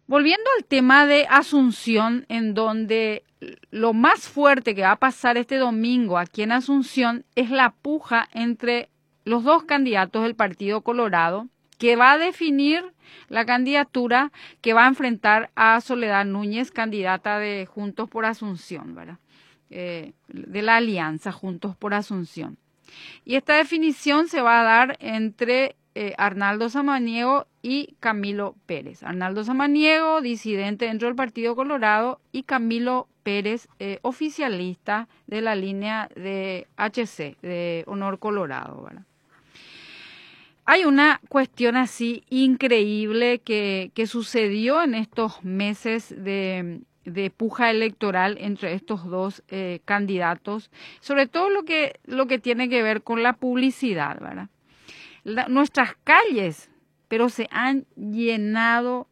Volviendo al tema de Asunción, en donde lo más fuerte que va a pasar este domingo aquí en Asunción es la puja entre los dos candidatos del Partido Colorado, que va a definir la candidatura que va a enfrentar a Soledad Núñez, candidata de Juntos por Asunción, ¿verdad? De la alianza Juntos por Asunción. Y esta definición se va a dar entre Arnaldo Samaniego y Camilo Pérez. Arnaldo Samaniego, disidente dentro del Partido Colorado, y Camilo Pérez, oficialista de la línea de HC, de Honor Colorado, ¿verdad? Hay una cuestión así increíble que sucedió en estos meses de puja electoral entre estos dos candidatos, sobre todo lo que tiene que ver con la publicidad, ¿verdad? Nuestras calles, pero se han llenado,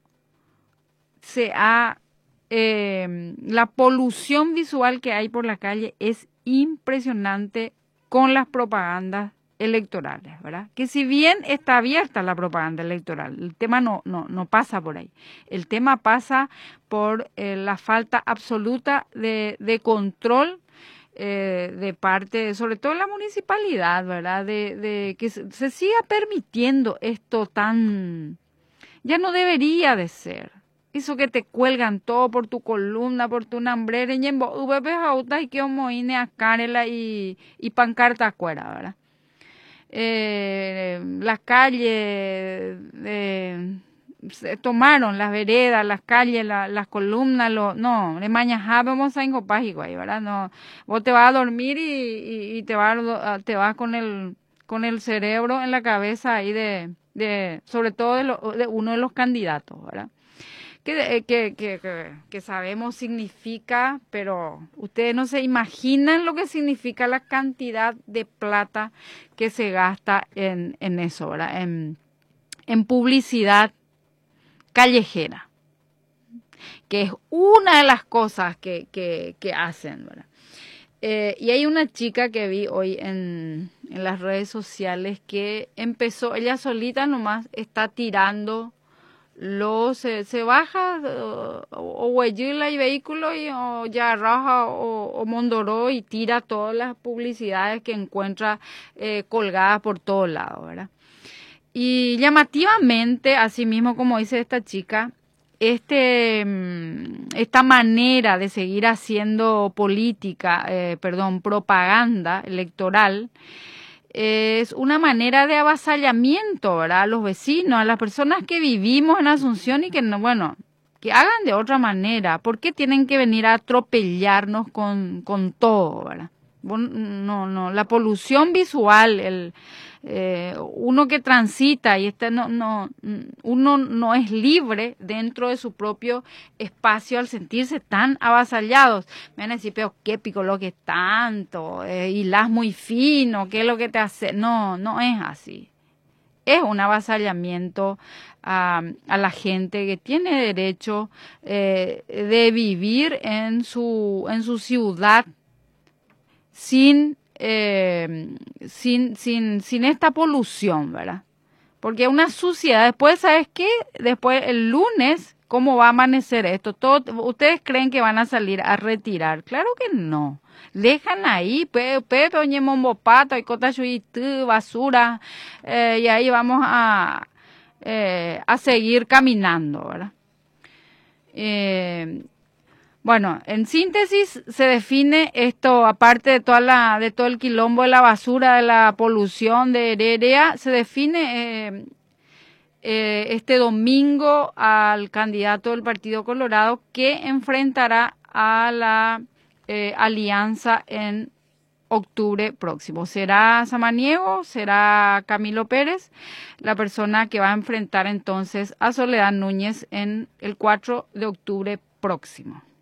la polución visual que hay por la calle es impresionante con las propagandas electorales, ¿verdad? Que si bien está abierta la propaganda electoral, el tema no pasa por ahí. El tema pasa por la falta absoluta de control de parte, sobre todo en la municipalidad, ¿verdad? De que se siga permitiendo esto tan... Ya no debería de ser. Eso que te cuelgan todo por tu columna, por tu nambrera, y en VPJ y que homoine a Carela y pancarta afuera, ¿verdad? Las calles, se tomaron las veredas, las calles, las columnas, no, de mañana vamos a ahí, ¿verdad? No, vos te vas a dormir y te vas con el cerebro en la cabeza ahí sobre todo de uno de los candidatos, ¿verdad? Que sabemos significa, pero ustedes no se imaginan lo que significa la cantidad de plata que se gasta en eso, ¿verdad? En publicidad callejera, que es una de las cosas que hacen, ¿verdad? Y hay una chica que vi hoy en las redes sociales que empezó, ella solita nomás está tirando se baja o huellila y vehículo o ya raja o mondoró y tira todas las publicidades que encuentra colgadas por todos lados, ¿verdad? Y llamativamente, así mismo como dice esta chica, esta manera de seguir haciendo propaganda electoral, es una manera de avasallamiento, ¿verdad? A los vecinos, a las personas que vivimos en Asunción y que no, bueno, que hagan de otra manera. ¿Por qué tienen que venir a atropellarnos con todo, ¿verdad? No, la polución visual, uno que transita y uno no es libre dentro de su propio espacio al sentirse tan avasallados. Me van a decir, pero qué pico lo que es tanto, hilás muy fino, qué es lo que te hace. No es así. Es un avasallamiento a la gente que tiene derecho de vivir en su ciudad sin esta polución, ¿verdad? Porque una suciedad, después, ¿sabes qué? Después, el lunes, ¿cómo va a amanecer esto? ¿Ustedes creen que van a salir a retirar? Claro que no. Dejan ahí, pato, basura, y ahí vamos a seguir caminando, ¿verdad? Bueno, en síntesis se define esto, aparte de todo el quilombo de la basura, de la polución de Heredia, se define este domingo al candidato del Partido Colorado que enfrentará a la alianza en octubre próximo. ¿Será Samaniego? ¿Será Camilo Pérez? La persona que va a enfrentar entonces a Soledad Núñez en el 4 de octubre próximo.